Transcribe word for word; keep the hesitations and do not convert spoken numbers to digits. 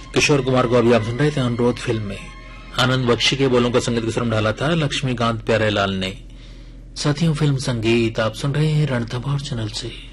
किशोर कुमार को अभी आप सुन रहे थे अनुरोध फिल्म में। आनंद बख्शी के बोलों का संगीत किशोर ढाला था लक्ष्मीकांत प्यारेलाल ने। साथियों, फिल्म संगीत आप सुन रहे हैं रणथंभौर चैनल से।